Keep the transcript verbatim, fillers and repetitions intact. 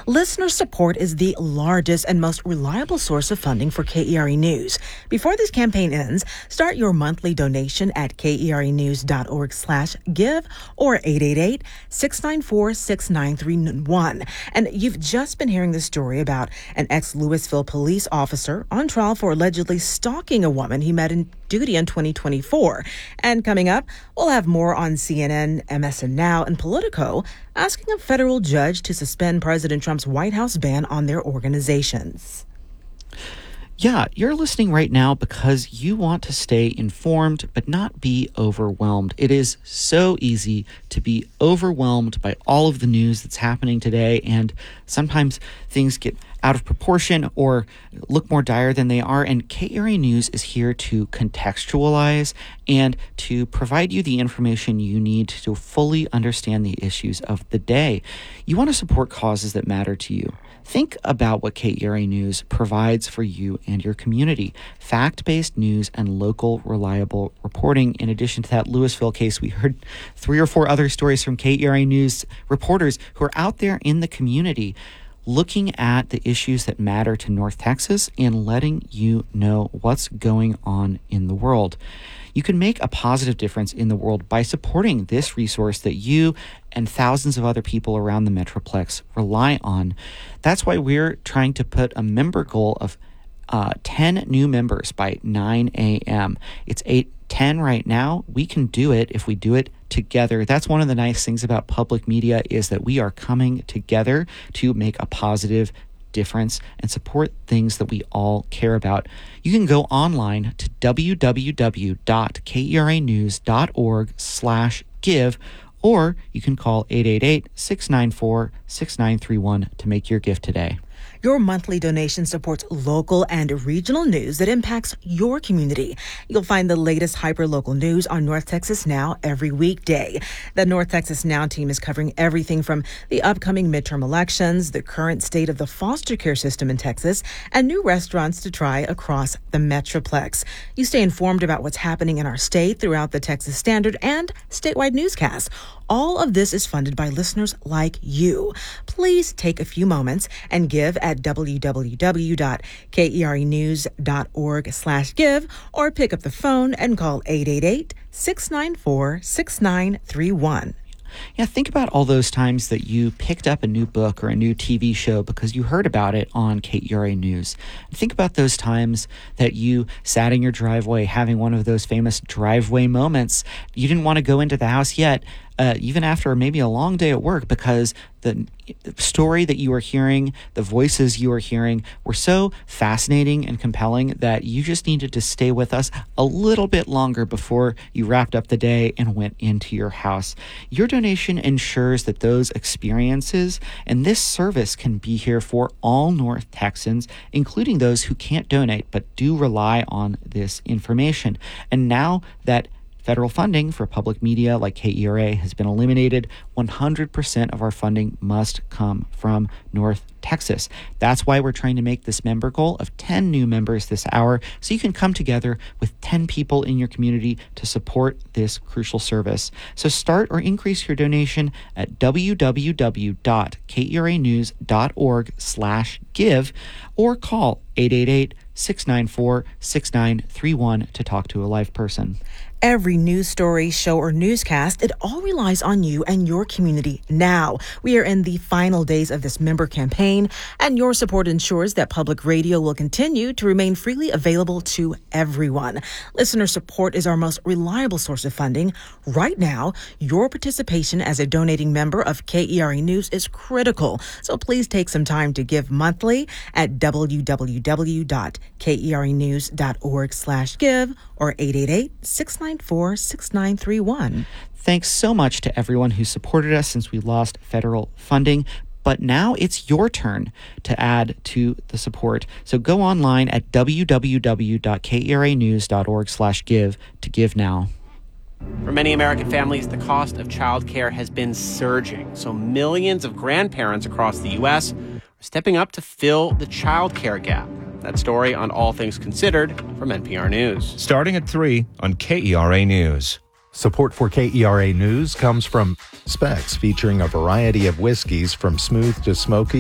Listener support is the largest and most reliable source of funding for K E R A News. Before this campaign ends, start your monthly donation at kerenews.org slash give or eight eight eight, six nine four, six nine three one. And you've just been hearing the story about an ex-Louisville police officer on trial for allegedly stalking a woman he met in duty in twenty twenty-four. And coming up, we'll have more on C N N, M S N Now, and Politico asking a federal judge to suspend President Trump's White House ban on their organizations. Yeah, you're listening right now because you want to stay informed but not be overwhelmed. It is so easy to be overwhelmed by all of the news that's happening today, and sometimes things get out of proportion or look more dire than they are. And K E R A News is here to contextualize and to provide you the information you need to fully understand the issues of the day. You want to support causes that matter to you. Think about what K E R A News provides for you and your community. Fact-based news and local, reliable reporting. In addition to that Louisville case, we heard three or four other stories from K E R A News reporters who are out there in the community looking at the issues that matter to North Texas and letting you know what's going on in the world. You can make a positive difference in the world by supporting this resource that you and thousands of other people around the Metroplex rely on. That's why we're trying to put a member goal of uh, ten new members by nine a.m. It's eight ten right now. We can do it if we do it together. That's one of the nice things about public media, is that we are coming together to make a positive difference and support things that we all care about. You can go online to www.kerenews.org slash give, or you can call eight eight eight, six nine four, six nine three one to make your gift today. Your monthly donation supports local and regional news that impacts your community. You'll find the latest hyper-local news on North Texas Now every weekday. The North Texas Now team is covering everything from the upcoming midterm elections, the current state of the foster care system in Texas, and new restaurants to try across the Metroplex. You stay informed about what's happening in our state throughout the Texas Standard and statewide newscasts. All of this is funded by listeners like you. Please take a few moments and give at www.kerenews.org slash give or pick up the phone and call eight eight eight, six nine four, six nine three one. Yeah, think about all those times that you picked up a new book or a new T V show because you heard about it on K E R A News. Think about those times that you sat in your driveway having one of those famous driveway moments. You didn't want to go into the house yet, uh, even after maybe a long day at work, because the story that you were hearing, the voices you were hearing were so fascinating and compelling that you just needed to stay with us a little bit longer before you wrapped up the day and went into your house. Your donation ensures that those experiences and this service can be here for all North Texans, including those who can't donate but do rely on this information. And now that federal funding for public media like K E R A has been eliminated, one hundred percent of our funding must come from North Texas. That's why we're trying to make this member goal of ten new members this hour, so you can come together with ten people in your community to support this crucial service. So start or increase your donation at www.kerenews.org slash give or call eight eight eight, six nine four, six nine three one to talk to a live person. Every news story, show, or newscast, it all relies on you and your community now. We are in the final days of this member campaign, and your support ensures that public radio will continue to remain freely available to everyone. Listener support is our most reliable source of funding. Right now, your participation as a donating member of K E R A News is critical, so please take some time to give monthly at www.kerenews.org slash give or eight eight eight, six nine four, six nine three one. Thanks so much to everyone who supported us since we lost federal funding. But now it's your turn to add to the support. So go online at www.kerenews.org slash give to give now. For many American families, the cost of childcare has been surging. So millions of grandparents across the U S are stepping up to fill the childcare gap. That story on All Things Considered from N P R News. Starting at three on K E R A News. Support for K E R A News comes from Specs, featuring a variety of whiskeys from smooth to smoky